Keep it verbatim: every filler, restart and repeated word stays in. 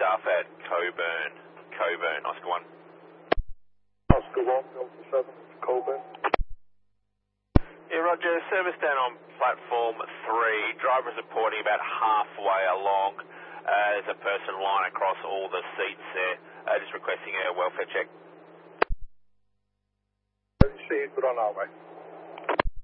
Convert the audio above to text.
staff at Coburn. Coburn, Oscar one. Oscar one, Delta seven, Coburn. Yeah, Roger, service down on platform three. Driver's reporting about halfway along. Uh, there's a person lying across all the seats there. Uh, just requesting a welfare check. See, we're on our way.